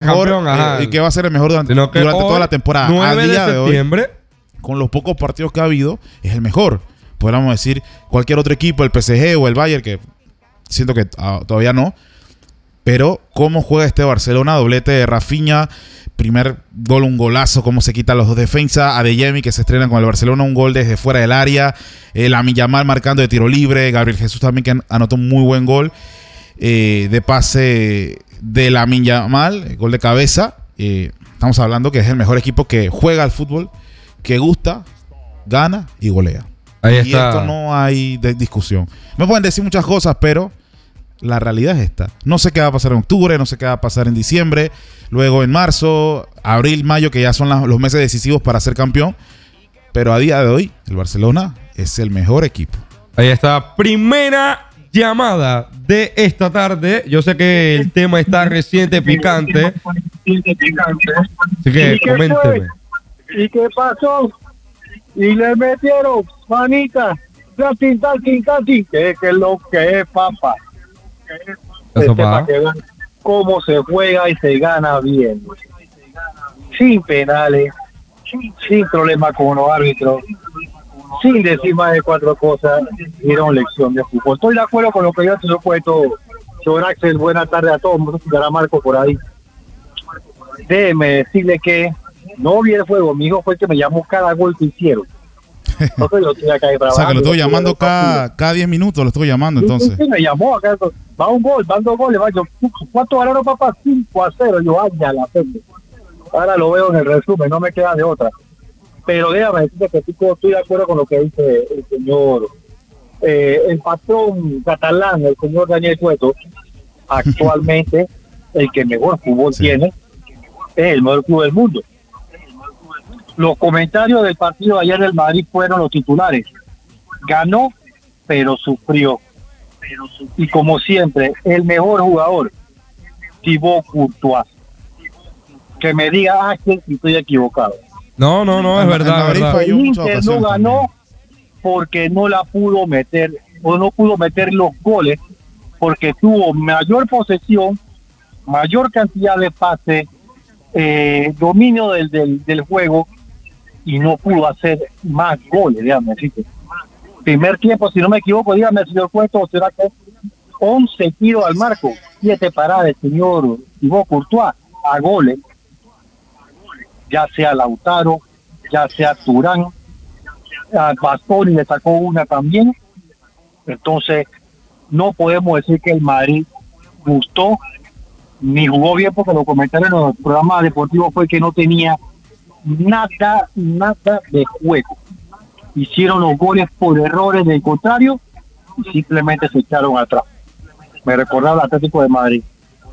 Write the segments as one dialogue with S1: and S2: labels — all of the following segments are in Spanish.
S1: mejor
S2: campeón,
S1: y que va a ser el mejor durante toda la temporada.
S2: 9
S1: a día
S2: de septiembre,
S1: de hoy, con los pocos partidos que ha habido, es el mejor. Podríamos decir cualquier otro equipo, el PSG o el Bayern, que siento que todavía no. Pero cómo juega este Barcelona, doblete de Rafinha, primer gol, un golazo, cómo se quitan los dos defensas, Adeyemi que se estrena con el Barcelona, un gol desde fuera del área, Lamine Yamal marcando de tiro libre, Gabriel Jesús también que anotó un muy buen gol de pase de Lamine Yamal, gol de cabeza. Estamos hablando que es el mejor equipo que juega al fútbol, que gusta, gana y golea.
S2: Ahí
S1: y
S2: está.
S1: esto no hay discusión. Me pueden decir muchas cosas, pero la realidad es esta. No sé qué va a pasar en octubre, no sé qué va a pasar en diciembre, luego en marzo, abril, mayo, que ya son los meses decisivos para ser campeón. Pero a día de hoy, el Barcelona es el mejor equipo.
S2: Ahí está, primera llamada de esta tarde. Yo sé que el tema está reciente, picante. Así que coménteme.
S3: ¿Y qué pasó? Y le metieron manita, casi, que es lo que es, papá.
S2: Eso
S3: Para que vean cómo se juega y se gana bien. Sin penales, sin problemas con los árbitros, sin decir más de 4 cosas, dieron lección de fútbol. Estoy de acuerdo con lo que yo te he puesto, señor Axel. Buenas tardes a todos. Estará Marco por ahí. Déjeme decirle que no vi el juego. Mi hijo fue el que me llamó cada gol que hicieron. Entonces yo estoy acá
S1: O sea, que lo estoy llamando cada 10 minutos, lo estoy llamando entonces.
S3: Sí, me llamó acá. Va un gol, van 2 goles. Va, yo, ¿cuánto ganaron, papá? 5-0. Yo, ay, ya la tengo. Ahora lo veo en el resumen, no me queda de otra. Pero déjame decirte que estoy de acuerdo con lo que dice el señor, el patrón catalán, el señor Daniel Cueto. Actualmente, el que mejor fútbol tiene es el mejor club del mundo. Los comentarios del partido de ayer del Madrid fueron los titulares. Ganó, pero sufrió. Y como siempre, el mejor jugador, Thibaut Courtois. Que me diga que estoy equivocado.
S2: No, es verdad.
S3: El Inter no ganó porque no la pudo meter, o no pudo meter los goles, porque tuvo mayor posesión, mayor cantidad de pases, dominio del juego, y no pudo hacer más goles, dígame. Así que, primer tiempo, si no me equivoco, dígame, señor Cueto, será que 11 tiros al marco, 7 paradas del señor Thibaut Courtois a goles, ya sea Lautaro, ya sea Turán, a Bastoni le sacó una también. Entonces, no podemos decir que el Madrid gustó ni jugó bien, porque los comentarios en los programas deportivos fue que no tenía nada de juego. Hicieron los goles por errores del contrario y simplemente se echaron atrás. Me recordaba el Atlético de Madrid.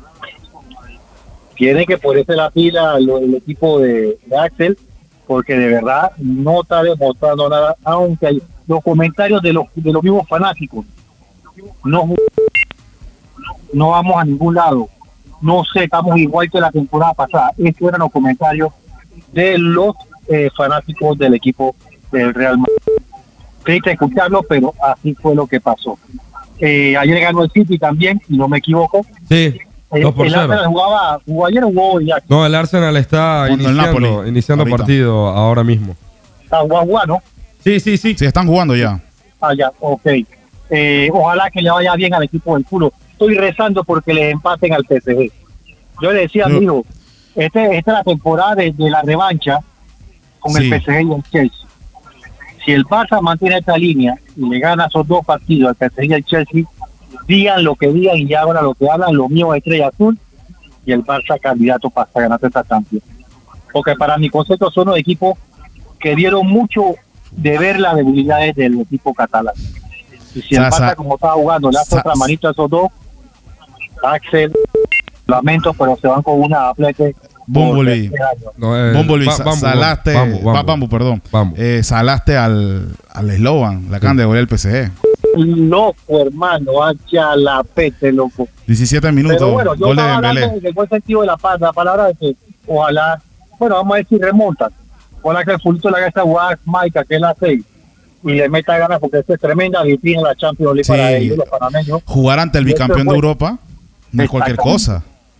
S3: Tiene que ponerse la pila el equipo de Axel, porque de verdad no está demostrando nada, aunque hay los comentarios de los mismos fanáticos. No vamos a ningún lado. No sé, estamos igual que la temporada pasada. Estos eran los comentarios de los fanáticos del equipo del Real Madrid. Triste escucharlo, pero así fue lo que pasó. Ayer ganó el City también, si no me equivoco.
S2: Sí.
S3: El Arsenal jugó ayer o jugó ya.
S2: No, el Arsenal está iniciando partido ahora mismo.
S3: Está jugando, ¿no?
S2: Sí.
S1: Sí, están jugando ya.
S3: Ya, ok. Ojalá que le vaya bien al equipo del culo. Estoy rezando porque le empaten al PSG. Yo le decía a mi hijo, esta es la temporada de la revancha con el PSG y el Chelsea. Si el Barça mantiene esta línea y le gana esos 2 partidos al PSG y al Chelsea, digan lo que digan y ahora lo que hablan, lo mío es Estrella Azul y el Barça candidato para ganar esta Champions. Porque para mi concepto son los equipos que dieron mucho de ver las debilidades del equipo catalán. Y si el Barça, como estaba jugando, le hace otra manito a esos 2, Axel, lamento, pero se van con una aplete.
S1: Bumblebee, salaste, salaste al eslogan, la canda de golear el PSG.
S3: Loco, hermano, hacha la pete, loco.
S1: 17 minutos,
S3: pero bueno, yo
S1: gol de
S3: estaba
S1: Dembélé.
S3: hablando en el buen sentido de la palabra de que ojalá, bueno, vamos a decir remontan. Ojalá que el fulito le haga esta jugada Maica, que es la 6, y le meta ganas, porque esto es tremenda vitrina en la Champions League para ellos, los panameños.
S1: Jugar ante el bicampeón de Europa no es cualquier cosa.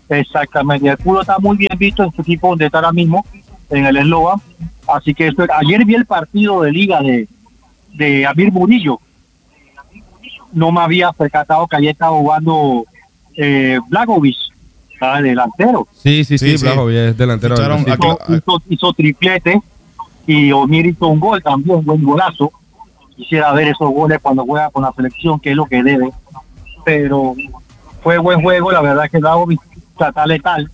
S3: Exactamente, el culo está muy bien visto en su equipo donde está ahora mismo, en el Eslogan. Así que ayer vi el partido de liga de Amir Murillo. No me había percatado que ayer estaba jugando Blagovic, delantero.
S2: Sí, Blagovic es delantero.
S3: Hizo triplete y Omir hizo un gol también, buen golazo. Quisiera ver esos goles cuando juega con la selección, que es lo que debe. Pero fue buen juego, la verdad que Blagovic está letal.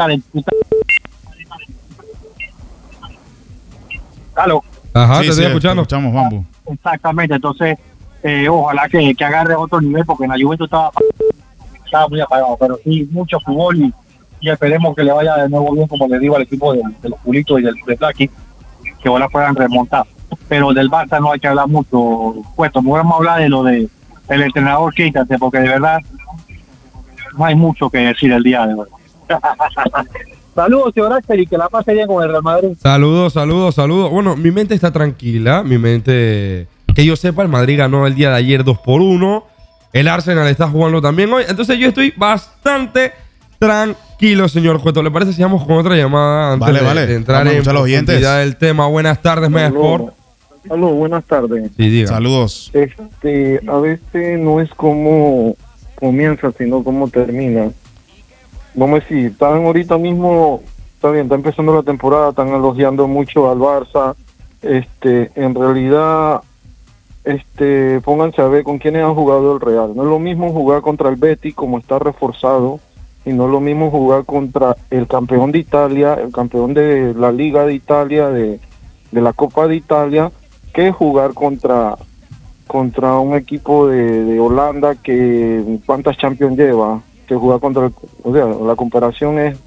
S3: ¿Aló?
S2: Ajá, te estoy escuchando.
S1: Escuchamos, Bambu.
S3: Exactamente, entonces ojalá que agarre otro nivel, porque en la Juventus estaba muy apagado, pero sí, mucho fútbol y esperemos que le vaya de nuevo bien, como le digo al equipo del Julito y del Blacky, que ahora puedan remontar. Pero del Barça no hay que hablar mucho, puesto, vamos a hablar de lo de el entrenador, quítate, porque de verdad no hay mucho que decir el día de hoy. Saludos, señor Axel, y que la pase bien con el Real Madrid.
S2: Saludos. Bueno, mi mente está tranquila. Mi mente, que yo sepa, el Madrid ganó el día de ayer 2-1. El Arsenal está jugando también hoy. Entonces yo estoy bastante tranquilo, señor Cueto. ¿Le parece si vamos con otra llamada antes de entrar en profundidad del tema? Buenas tardes, Mega Sport.
S4: Aló, buenas tardes.
S2: Sí, diga.
S1: Saludos.
S4: A veces no es como comienza, sino como termina. Vamos a decir, están ahorita mismo, está bien, está empezando la temporada, están elogiando mucho al Barça. En realidad, pónganse a ver con quiénes han jugado el Real. No es lo mismo jugar contra el Betis, como está reforzado, y no es lo mismo jugar contra el campeón de Italia, el campeón de la Liga de Italia, de la Copa de Italia, que jugar contra un equipo de Holanda que cuántas Champions lleva, que jugar contra o sea, la comparación es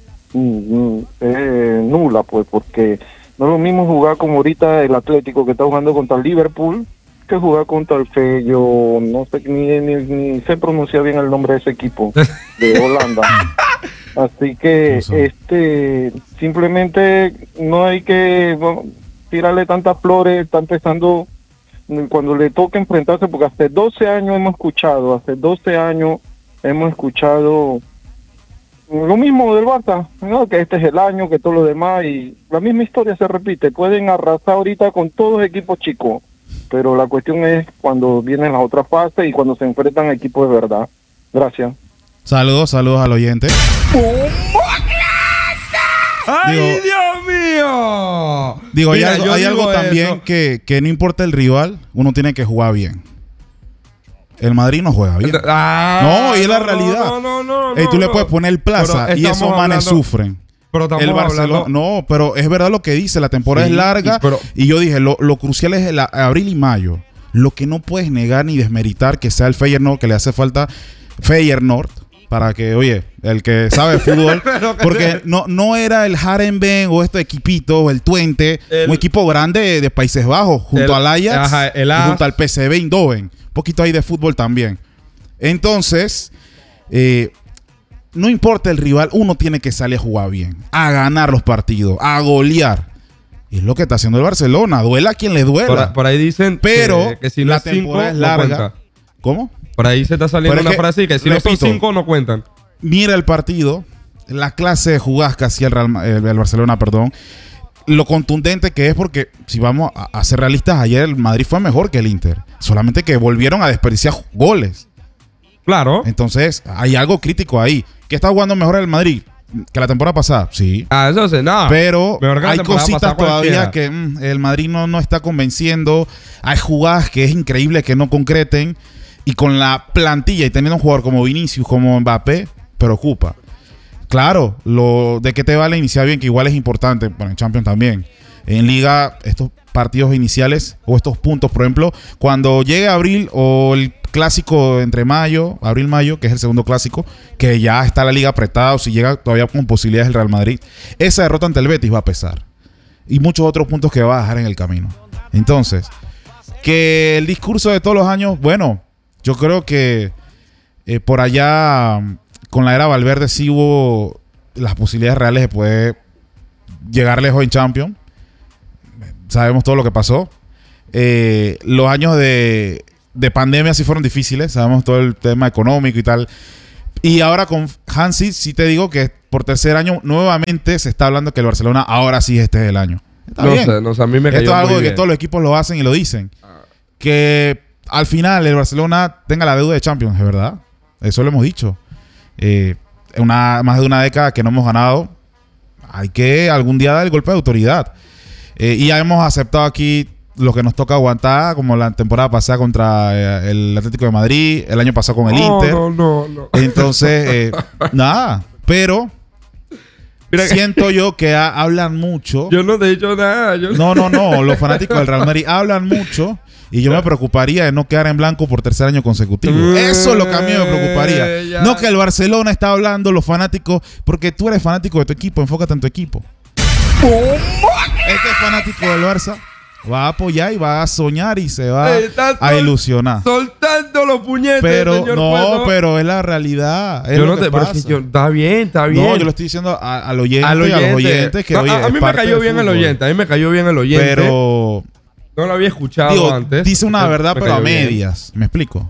S4: nula, pues, porque no es lo mismo jugar como ahorita el Atlético, que está jugando contra el Liverpool, que jugar contra el Fello, no sé, ni sé pronunciar bien el nombre de ese equipo de Holanda. Así que simplemente no hay que tirarle tantas flores. Está empezando cuando le toca enfrentarse, porque hace 12 años hemos escuchado lo mismo del Barça, ¿no? Que este es el año, que todo lo demás, y la misma historia se repite. Pueden arrasar ahorita con todos los equipos chicos, pero la cuestión es cuando vienen las otras fases y cuando se enfrentan a equipos de verdad. Gracias.
S1: Saludos al oyente.
S2: ¡Ay, Dios mío!
S1: Digo,
S2: Mira,
S1: hay algo también que no importa el rival, uno tiene que jugar bien. El Madrid no juega bien. No, y es la realidad. Tú le puedes poner el plaza y esos manes sufren.
S2: Pero
S1: el Barcelona, no, pero es verdad lo que dice, la temporada es larga, y yo dije, lo crucial es el abril y mayo. Lo que no puedes negar ni desmeritar que sea el Feyenoord, que le hace falta Feyenoord, para que, oye, el que sabe fútbol, porque no era el Harenben o este equipito, el Twente, un equipo grande de Países Bajos, junto al Ajax y junto al PSV Eindhoven. Un poquito ahí de fútbol también. Entonces, no importa el rival, uno tiene que salir a jugar bien, a ganar los partidos, a golear. Y es lo que está haciendo el Barcelona. Duela a quien le duela.
S2: Por ahí dicen
S1: pero
S2: que si
S1: la temporada es larga. ¿Cómo?
S2: Por ahí se está saliendo una frase que si no son 5 no cuentan.
S1: Mira el partido, la clase de jugadas que hacía el Barcelona, perdón. Lo contundente que es, porque si vamos a ser realistas, ayer el Madrid fue mejor que el Inter. Solamente que volvieron a desperdiciar goles.
S2: Claro.
S1: Entonces, hay algo crítico ahí. ¿Que está jugando mejor el Madrid que la temporada pasada? Sí.
S2: Eso sí, no.
S1: Pero hay cositas todavía que el Madrid no está convenciendo. Hay jugadas que es increíble que no concreten. Y con la plantilla y teniendo un jugador como Vinicius, como Mbappé, preocupa. Claro, lo de que te vale iniciar bien, que igual es importante, bueno, en Champions también. En Liga, estos partidos iniciales o estos puntos, por ejemplo, cuando llegue abril o el clásico entre abril-mayo, que es el segundo clásico, que ya está la Liga apretada, o si llega todavía con posibilidades el Real Madrid, esa derrota ante el Betis va a pesar. Y muchos otros puntos que va a dejar en el camino. Entonces, que el discurso de todos los años, bueno, yo creo que por allá, con la era Valverde, sí hubo las posibilidades reales de poder llegar lejos en Champions. Sabemos todo lo que pasó. Los años de pandemia sí fueron difíciles. Sabemos todo el tema económico y tal. Y ahora con Hansi, sí te digo que por tercer año nuevamente se está hablando que el Barcelona ahora sí este es el año. Está bien.
S2: No sé, a mí me cayó
S1: Esto es algo
S2: muy
S1: que
S2: bien.
S1: todos los equipos lo hacen y lo dicen. Que al final el Barcelona tenga la deuda de Champions, es verdad. Eso lo hemos dicho. Más de una década que no hemos ganado. Hay que algún día dar el golpe de autoridad. Y ya hemos aceptado aquí lo que nos toca aguantar, como la temporada pasada contra el Atlético de Madrid, el año pasado con el Inter.
S2: No.
S1: Entonces, nada. Pero
S2: Mira que-
S1: siento yo que hablan mucho.
S2: Yo no te he dicho nada.
S1: No. Los fanáticos del Real Madrid hablan mucho. Y yo me preocuparía de no quedar en blanco por tercer año consecutivo. Eso es lo que a mí me preocuparía.
S2: Ya.
S1: No que el Barcelona está hablando, los fanáticos, porque tú eres fanático de tu equipo, enfócate en tu equipo. Este fanático del Barça va a apoyar y va a soñar y se va a ilusionar.
S2: Soltando los puñetes,
S1: Pero
S2: señor
S1: no,
S2: Cueto.
S1: pero es la realidad. Es
S2: Yo
S1: lo
S2: no
S1: que
S2: te... Pero es
S1: pasa.
S2: que está bien.
S1: No, yo lo estoy diciendo al oyente,
S2: Al
S1: y a los
S2: oyente.
S1: oyentes que
S2: No,
S1: oye,
S2: a
S1: es
S2: mí me
S1: parte
S2: cayó
S1: del
S2: bien el
S1: fútbol.
S2: oyente. A mí me cayó bien el oyente.
S1: Pero
S2: No lo había escuchado
S1: digo,
S2: antes.
S1: dice una
S2: Me-
S1: verdad,
S2: me
S1: pero a
S2: cayó bien.
S1: medias. ¿Me explico?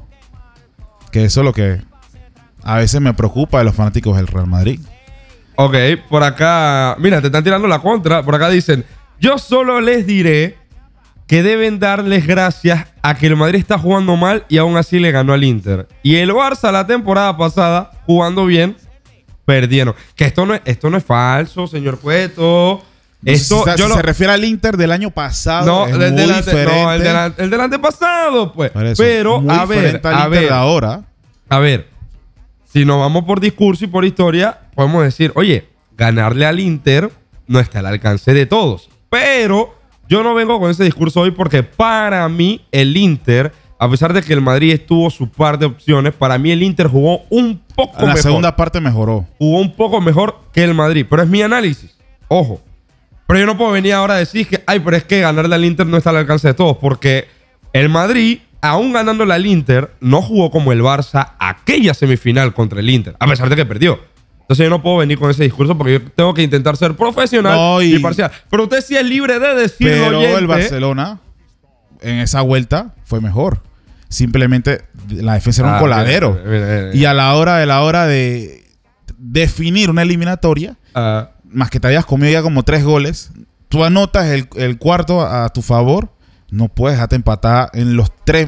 S1: Que eso es lo que a veces me preocupa de los fanáticos del Real Madrid.
S2: Ok, por acá... Mira, te están tirando la contra. Por acá dicen... Yo solo les diré que deben darles gracias a que el Madrid está jugando mal y aún así le ganó al Inter. Y el Barça la temporada pasada, jugando bien, perdieron. Que esto no es falso, señor Cueto. Esto,
S1: si
S2: yo
S1: se
S2: lo...
S1: refiere al Inter del año pasado,
S2: No,
S1: es
S2: el
S1: muy diferente.
S2: no, el del antepasado, pues.
S1: Por eso,
S2: Pero,
S1: muy diferente al Inter de ahora.
S2: A ver, si nos vamos por discurso y por historia, podemos decir, oye, ganarle al Inter no está al alcance de todos. Pero yo no vengo con ese discurso hoy porque para mí el Inter, a pesar de que el Madrid estuvo su par de opciones, para mí el Inter jugó un poco
S1: En la
S2: mejor.
S1: segunda parte mejoró.
S2: Jugó un poco mejor que el Madrid. Pero es mi análisis. Ojo. Pero yo no puedo venir ahora a decir que, pero es que ganarle al Inter no está al alcance de todos. Porque el Madrid, aún ganándole al Inter, no jugó como el Barça aquella semifinal contra el Inter. A pesar de que perdió. Entonces yo no puedo venir con ese discurso porque yo tengo que intentar ser profesional
S1: No,
S2: y parcial. Pero usted sí es libre de decirlo.
S1: Pero
S2: oyente.
S1: el Barcelona en esa vuelta fue mejor. Simplemente la defensa era un coladero.
S2: Mira.
S1: Y a la hora de definir una eliminatoria, más que te hayas comido ya como 3 goles, tú anotas el cuarto a tu favor, no puedes dejarte empatar en los 2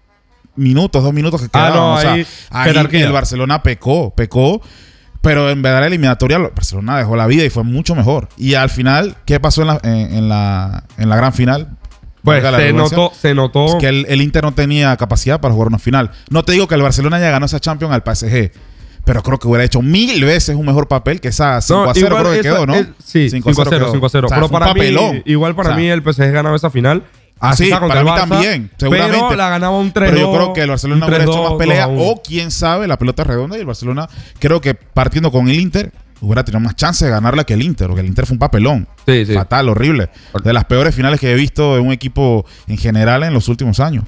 S1: minutos que quedaban.
S2: no,
S1: o sea,
S2: ahí
S1: ahí
S2: jerarquía.
S1: el Barcelona pecó, pero en verdad la eliminatoria el Barcelona dejó la vida y fue mucho mejor. Y al final, ¿qué pasó en la gran final?
S2: Pues
S1: Valga la redundancia,
S2: se notó.
S1: es que el Inter no tenía capacidad para jugar una final. No te digo que el Barcelona ya ganó esa Champions al PSG, pero creo que hubiera hecho 1000 veces un mejor papel que esa 5-0 creo que quedó, ¿no?
S2: Sí,
S1: 5-0 quedó.
S2: 5-0.
S1: O sea,
S2: Pero
S1: fue un
S2: para mí,
S1: papelón.
S2: igual para
S1: O sea,
S2: mí el PSG ganaba esa final.
S1: Sí,
S2: está contra
S1: para mí
S2: el Barça,
S1: también, seguramente.
S2: Pero la ganaba un 3-2.
S1: Pero yo creo que el Barcelona hubiera hecho más pelea
S2: 2-1.
S1: o quién sabe, la pelota es redonda y el Barcelona creo que partiendo con el Inter hubiera tenido más chance de ganarla que el Inter, porque el Inter fue un papelón.
S2: Sí, sí.
S1: Fatal, horrible. De las peores finales que he visto de un equipo en general en los últimos años.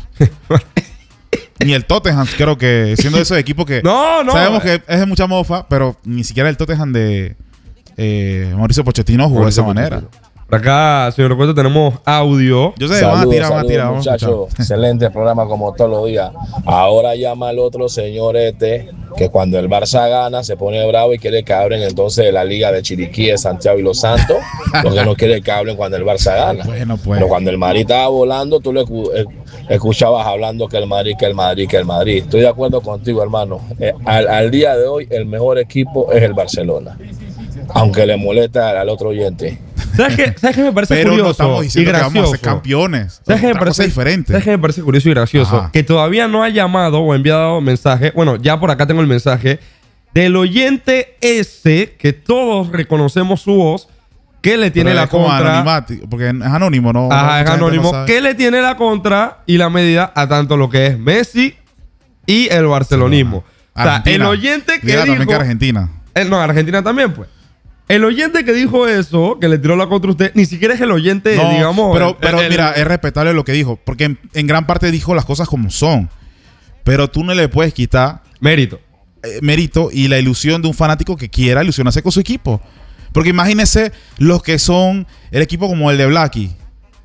S1: Ni el Tottenham, creo que siendo de esos equipos que
S2: No.
S1: sabemos que es de mucha mofa, pero ni siquiera el Tottenham de Mauricio Pochettino jugó de esa manera.
S2: Por acá, señor Cueto, tenemos audio.
S1: Yo sé, van a tirar. Vamos a
S5: muchachos.
S1: escuchar.
S5: Excelente programa como todos los días. Ahora llama al otro señor que cuando el Barça gana se pone bravo y quiere que abren entonces la liga de Chiriquí, de Santiago y Los Santos, porque no quiere que hablen cuando el Barça gana.
S1: Bueno, pues.
S5: Pero cuando el Madrid estaba volando, tú le escuchabas hablando que el Madrid. Estoy de acuerdo contigo, hermano. Al día de hoy, el mejor equipo es el Barcelona. Aunque le molesta al otro oyente.
S2: ¿Sabes qué me parece
S1: Pero
S2: curioso
S1: no estamos
S2: y
S1: diciendo que vamos a
S2: gracioso?
S1: ser campeones.
S2: ¿Sabes qué me
S1: Otra
S2: parece
S1: cosa diferente.
S2: ¿Sabes qué me parece curioso y gracioso?
S1: Ajá.
S2: Que todavía no ha llamado o enviado mensaje. Bueno, ya por acá tengo el mensaje del oyente ese, que todos reconocemos su voz, que le tiene
S1: Pero
S2: la
S1: es como
S2: contra.
S1: anonimático, porque es anónimo, ¿no?
S2: Ajá,
S1: Mucha
S2: es
S1: gente no
S2: anónimo.
S1: sabe.
S2: Que le tiene la contra y la medida a tanto lo que es Messi y el barcelonismo. O sea, el
S1: Argentina.
S2: oyente que
S1: Diga
S2: dijo...
S1: también que Argentina.
S2: No, Argentina también, pues. El oyente que dijo eso, que le tiró la contra usted, ni siquiera es el oyente,
S1: No,
S2: digamos.
S1: pero
S2: el-
S1: mira, es respetable lo que dijo, porque en gran parte dijo las cosas como son. Pero tú no le puedes quitar
S2: Mérito.
S1: mérito y la ilusión de un fanático que quiera ilusionarse con su equipo. Porque imagínense los que son el equipo como el de Blacky.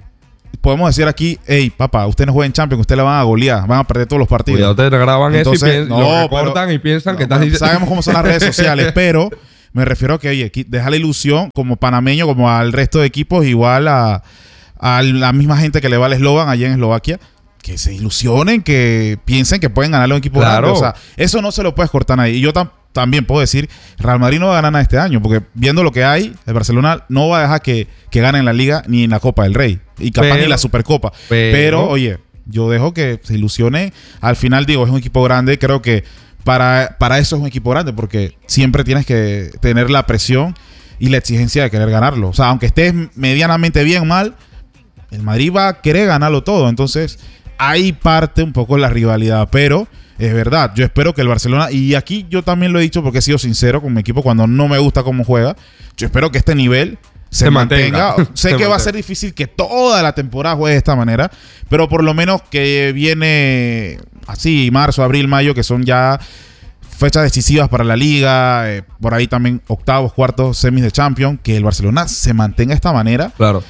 S1: podemos decir aquí, hey, papá, usted no juega en Champions, usted la van a golear, van a perder todos los partidos.
S2: Cuidado, te graban
S1: Entonces,
S2: eso y lo recortan y piensan que estás diciendo...
S1: Sabemos cómo son las redes sociales, pero me refiero a que, oye, deja la ilusión como panameño, como al resto de equipos, igual a la misma gente que le va al Slovan allá en Eslovaquia, que se ilusionen, que piensen que pueden ganarle a un equipo grande. O sea, eso no se lo puedes cortar nadie. Y yo también puedo decir, Real Madrid no va a ganar nada este año, porque viendo lo que hay, el Barcelona no va a dejar que gane en la Liga ni en la Copa del Rey, y capaz ni la Supercopa. Pero, oye, yo dejo que se ilusione. Al final, digo, es un equipo grande. Creo que para eso es un equipo grande, porque siempre tienes que tener la presión y la exigencia de querer ganarlo. O sea, aunque estés medianamente bien o mal, el Madrid va a querer ganarlo todo. Entonces, ahí parte un poco la rivalidad. Pero es verdad, yo espero que el Barcelona, y aquí yo también lo he dicho porque he sido sincero con mi equipo cuando no me gusta cómo juega, yo espero que este nivel se mantenga. Sé que va a ser difícil que toda la temporada juegue de esta manera, pero por lo menos que viene así, marzo, abril, mayo, que son ya fechas decisivas para la Liga, por ahí también octavos, cuartos, semis de Champions, que el Barcelona se mantenga de esta manera.
S2: Claro.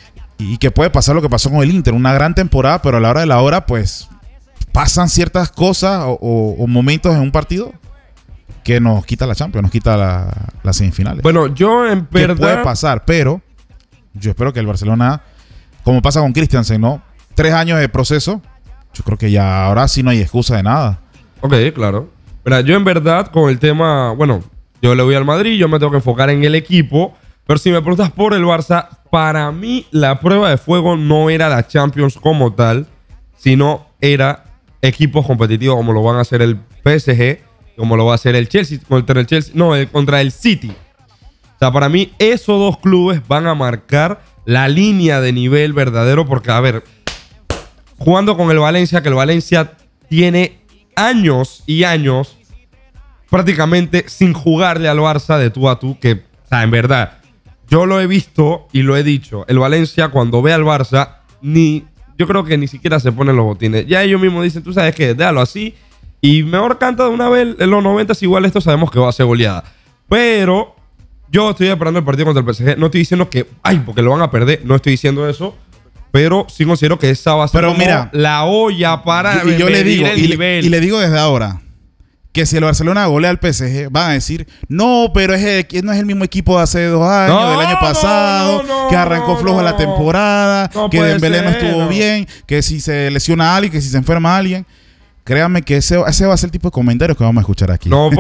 S1: Y que puede pasar lo que pasó con el Inter, una gran temporada, pero a la hora de la hora, pues pasan ciertas cosas o momentos en un partido que nos quita la Champions, nos quita las semifinales.
S2: Bueno, yo en verdad...
S1: Que puede pasar, pero yo espero que el Barcelona, como pasa con Christensen, ¿no? 3 años de proceso, yo creo que ya ahora sí no hay excusa de nada.
S2: Ok, claro. Mira, yo en verdad con el tema... Bueno, yo le voy al Madrid, yo me tengo que enfocar en el equipo, pero si me preguntas por el Barça, para mí la prueba de fuego no era la Champions como tal, sino era equipos competitivos como lo van a hacer el PSG, como lo va a hacer el Chelsea, contra el City. O sea, para mí esos dos clubes van a marcar la línea de nivel verdadero, porque, a ver, jugando con el Valencia, que el Valencia tiene años y años prácticamente sin jugarle al Barça de tú a tú, que, o sea, en verdad, yo lo he visto y lo he dicho, el Valencia cuando ve al Barça, yo creo que ni siquiera se ponen los botines. Ya ellos mismos dicen, tú sabes qué, déjalo así y mejor canta de una vez en los 90, igual esto sabemos que va a ser goleada. Pero yo estoy esperando el partido contra el PSG. No estoy diciendo que, porque lo van a perder, no estoy diciendo eso, pero sí considero que esa va a ser como la olla para
S1: yo le digo,
S2: el nivel.
S1: Y le digo desde ahora que si el Barcelona golea al PSG, van a decir, no, pero no es el mismo equipo de hace 2 años, del año pasado, que arrancó flojo la temporada, que Dembélé no estuvo bien, que si se lesiona a alguien, que si se enferma a alguien. Créanme que ese va a ser el tipo de comentarios que vamos a escuchar aquí. No,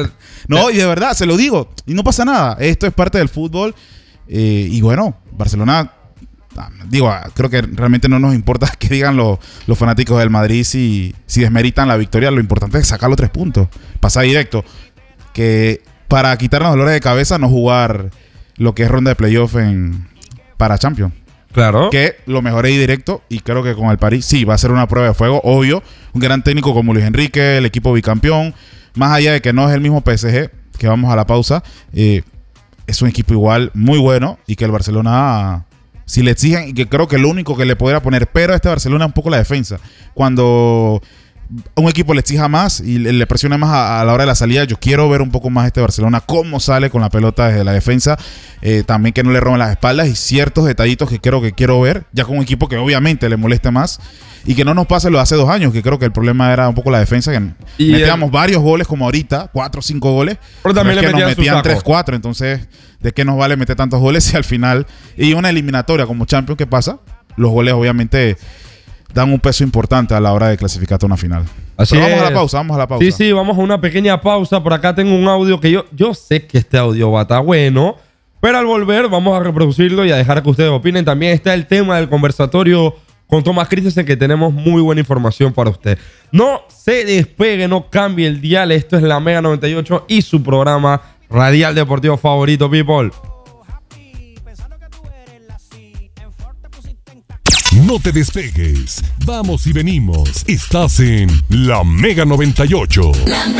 S1: y de verdad, se lo digo, y no pasa nada. Esto es parte del fútbol. Y bueno, Barcelona, creo que realmente no nos importa que digan los fanáticos del Madrid si desmeritan la victoria. Lo importante es sacar los 3 puntos, pasar directo, que para quitarnos dolores de cabeza no jugar lo que es ronda de playoff para Champions.
S2: Claro. Que
S1: lo mejor es ir directo, y creo que con el París sí va a ser una prueba de fuego, obvio. Un gran técnico como Luis Enrique, el equipo bicampeón, más allá de que no es el mismo PSG, que vamos a la pausa, es un equipo igual muy bueno, y que el Barcelona, si le exigen, y que creo que lo único que le podría poner pero a este Barcelona es un poco la defensa. Cuando un equipo le exija más y le presione más a la hora de la salida, yo quiero ver un poco más este Barcelona, cómo sale con la pelota desde la defensa, también que no le roben las espaldas, y ciertos detallitos que quiero ver, ya con un equipo que obviamente le moleste más, y que no nos pase lo de hace 2 años, que creo que el problema era un poco la defensa, que metíamos varios goles como ahorita, 4 o 5 goles,
S2: pero también
S1: es que nos metían 3, 4, entonces ¿de qué nos vale meter tantos goles si al final, y una eliminatoria como Champions, ¿qué pasa? Los goles obviamente dan un peso importante a la hora de clasificar a una final.
S2: Así
S1: vamos a la pausa.
S2: Sí, vamos a una pequeña pausa. Por acá tengo un audio que yo sé que este audio va a estar bueno, pero al volver vamos a reproducirlo y a dejar que ustedes opinen. También está el tema del conversatorio con Thomas Christensen, que tenemos muy buena información para usted. No se despegue, no cambie el dial. Esto es la Mega 98 y su programa radial deportivo favorito, people.
S6: No te despegues. Vamos y venimos. Estás en la Mega 98.